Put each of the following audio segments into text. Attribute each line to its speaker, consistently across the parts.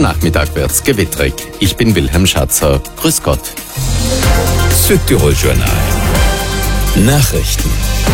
Speaker 1: Nachmittag wird's gewitterig. Ich bin Wilhelm Schatzer. Grüß Gott.
Speaker 2: Südtirol Journal. Nachrichten.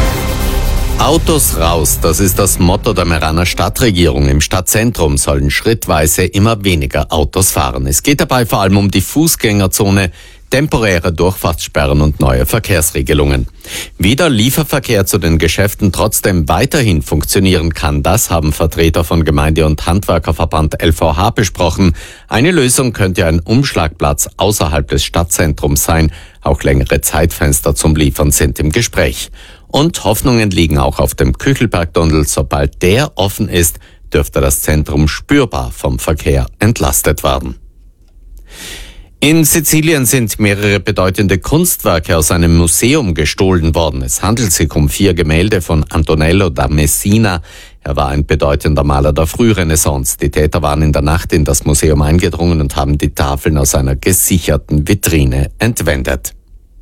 Speaker 1: Autos raus, das ist das Motto der Meraner Stadtregierung. Im Stadtzentrum sollen schrittweise immer weniger Autos fahren. Es geht dabei vor allem um die Fußgängerzone, temporäre Durchfahrtssperren und neue Verkehrsregelungen. Wie der Lieferverkehr zu den Geschäften trotzdem weiterhin funktionieren kann, das haben Vertreter von Gemeinde- und Handwerkerverband LVH besprochen. Eine Lösung könnte ein Umschlagplatz außerhalb des Stadtzentrums sein. Auch längere Zeitfenster zum Liefern sind im Gespräch. Und Hoffnungen liegen auch auf dem Küchelbergtunnel. Sobald der offen ist, dürfte das Zentrum spürbar vom Verkehr entlastet werden. In Sizilien sind mehrere bedeutende Kunstwerke aus einem Museum gestohlen worden. Es handelt sich um 4 Gemälde von Antonello da Messina. Er war ein bedeutender Maler der Frührenaissance. Die Täter waren in der Nacht in das Museum eingedrungen und haben die Tafeln aus einer gesicherten Vitrine entwendet.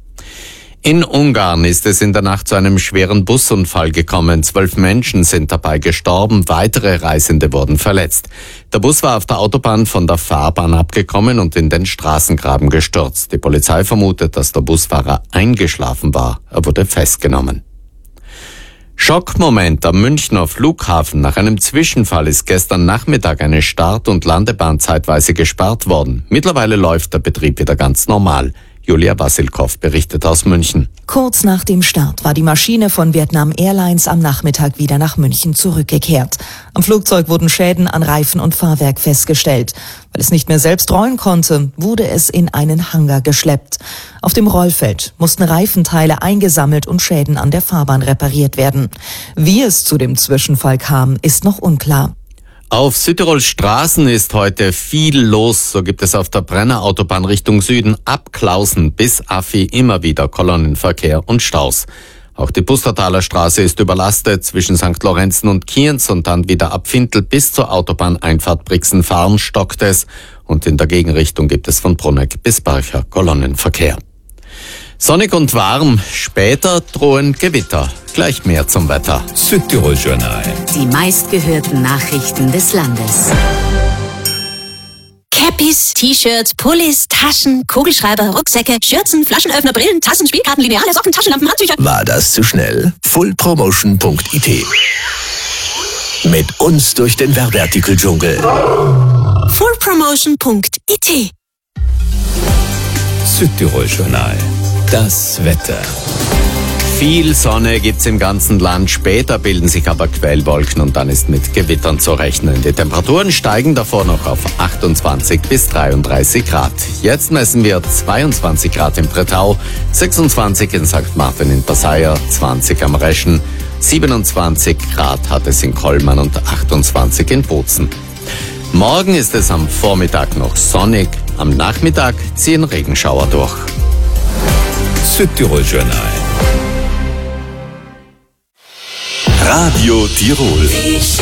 Speaker 1: In Ungarn ist es in der Nacht zu einem schweren Busunfall gekommen. 12 Menschen sind dabei gestorben, weitere Reisende wurden verletzt. Der Bus war auf der Autobahn von der Fahrbahn abgekommen und in den Straßengraben gestürzt. Die Polizei vermutet, dass der Busfahrer eingeschlafen war. Er wurde festgenommen. Schockmoment am Münchner Flughafen. Nach einem Zwischenfall ist gestern Nachmittag eine Start- und Landebahn zeitweise gesperrt worden. Mittlerweile läuft der Betrieb wieder ganz normal. Julia Wassilkow berichtet aus München.
Speaker 3: Kurz nach dem Start war die Maschine von Vietnam Airlines am Nachmittag wieder nach München zurückgekehrt. Am Flugzeug wurden Schäden an Reifen und Fahrwerk festgestellt. Weil es nicht mehr selbst rollen konnte, wurde es in einen Hangar geschleppt. Auf dem Rollfeld mussten Reifenteile eingesammelt und Schäden an der Fahrbahn repariert werden. Wie es zu dem Zwischenfall kam, ist noch unklar.
Speaker 1: Auf Südtirols Straßen ist heute viel los. So gibt es auf der Brenner Autobahn Richtung Süden ab Klausen bis Affi immer wieder Kolonnenverkehr und Staus. Auch die Pustertaler Straße ist überlastet zwischen St. Lorenzen und Kienz und dann wieder ab Fintel bis zur Autobahneinfahrt Brixen-Farn stockt es. Und in der Gegenrichtung gibt es von Bruneck bis Barcher Kolonnenverkehr. Sonnig und warm, später drohen Gewitter. Gleich mehr zum Wetter.
Speaker 2: Südtirol Journal.
Speaker 4: Die meistgehörten Nachrichten des Landes. Cappies, T-Shirts, Pullis, Taschen, Kugelschreiber, Rucksäcke, Schürzen, Flaschenöffner, Brillen, Tassen, Spielkarten, Lineale, Socken, Taschenlampen, Handtücher.
Speaker 2: War das zu schnell? Fullpromotion.it. Mit uns durch den Werbeartikel-Dschungel.
Speaker 4: Fullpromotion.it.
Speaker 2: Südtirol Journal. Das Wetter.
Speaker 1: Viel Sonne gibt's im ganzen Land, später bilden sich aber Quellwolken und dann ist mit Gewittern zu rechnen. Die Temperaturen steigen davor noch auf 28 bis 33 Grad. Jetzt messen wir 22 Grad in Bretau, 26 in St. Martin in Passeier, 20 am Reschen, 27 Grad hat es in Kollmann und 28 in Bozen. Morgen ist es am Vormittag noch sonnig, am Nachmittag ziehen Regenschauer durch.
Speaker 2: Südtirol Journal. Radio Tirol.